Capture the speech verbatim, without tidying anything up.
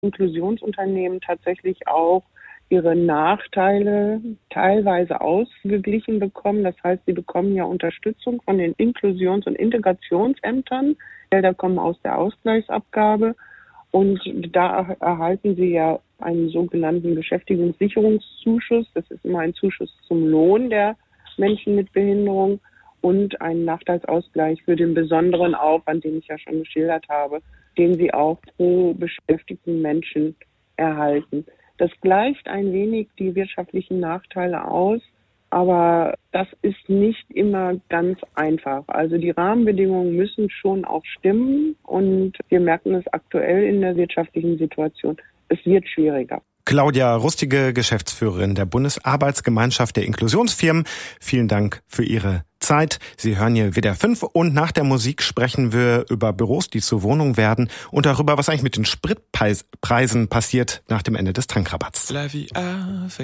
Inklusionsunternehmen tatsächlich auch ihre Nachteile teilweise ausgeglichen bekommen. Das heißt, sie bekommen ja Unterstützung von den Inklusions- und Integrationsämtern. Gelder kommen aus der Ausgleichsabgabe und da erhalten sie ja einen sogenannten Beschäftigungssicherungszuschuss. Das ist immer ein Zuschuss zum Lohn der Menschen mit Behinderung und einen Nachteilsausgleich für den besonderen Aufwand, den ich ja schon geschildert habe, den sie auch pro beschäftigten Menschen erhalten. Das gleicht ein wenig die wirtschaftlichen Nachteile aus, aber das ist nicht immer ganz einfach. Also die Rahmenbedingungen müssen schon auch stimmen und wir merken es aktuell in der wirtschaftlichen Situation. Es wird schwieriger. Claudia Rustige, Geschäftsführerin der Bundesarbeitsgemeinschaft der Inklusionsfirmen. Vielen Dank für Ihre Zeit. Sie hören hier W D R fünf und nach der Musik sprechen wir über Büros, die zur Wohnung werden und darüber, was eigentlich mit den Spritpreisen passiert nach dem Ende des Tankrabatts.